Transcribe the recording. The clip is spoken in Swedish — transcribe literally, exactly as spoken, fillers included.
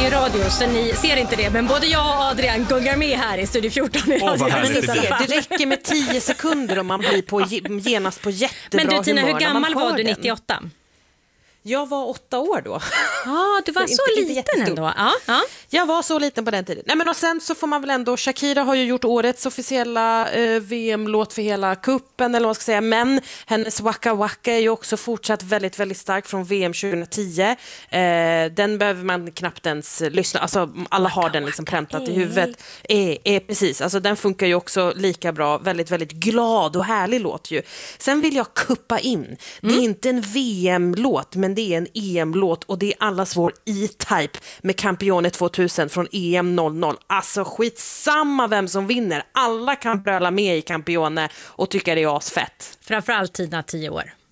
ju radio så ni ser inte det, men både jag och Adrian gungar med här i Studio fjorton i Åh, vad radio. härligt det blir. Det räcker med tio sekunder och man blir på genast på jättebra Men du Tina, humör hur när man gammal hör var du den. nittioåtta? Jag var åtta år då. Ja, du var så, Så så inte- inte liten jättestor. ändå. Ja, ja. Jag var så liten på den tiden. Nej, men och sen så får man väl ändå, Shakira har ju gjort årets officiella eh, V M-låt för hela kuppen eller vad man ska säga, men hennes Waka Waka är ju också fortsatt väldigt, väldigt stark från V M tjugohundratio. Eh, den behöver man knappt ens lyssna, alltså alla har den liksom präntat i huvudet. Eh, eh, precis, alltså den funkar ju också lika bra, väldigt, väldigt glad och härlig låt ju. Sen vill jag kuppa in, det är inte en V M-låt, men det är en E M-låt och det är allas vår E-Type med Campione tvåtusen från E M noll noll. Alltså skitsamma vem som vinner. Alla kan bröla med i Campione och tycka det är asfett. Framförallt Tina, tio år.